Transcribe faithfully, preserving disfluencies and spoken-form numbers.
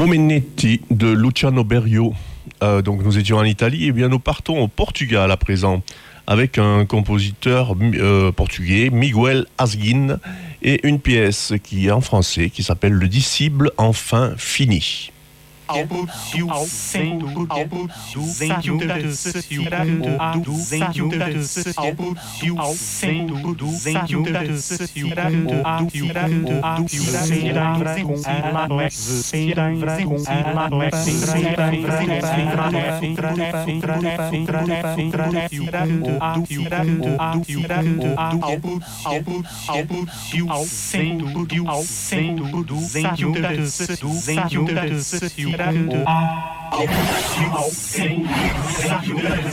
Momenetti de Luciano Berio. Euh, donc nous étions en Italie, et bien nous partons au Portugal à présent avec un compositeur euh, portugais, Miguel Asguin, et une pièce qui est en français qui s'appelle Le disciple enfin fini. Albo ao cento albo duzentos segundo duzentos albo ao cento duzentos segundo duzentos será com ela será com ela albo albo albo ao cento ao cento duzentos duzentos ao cem, ao cem, duzentos,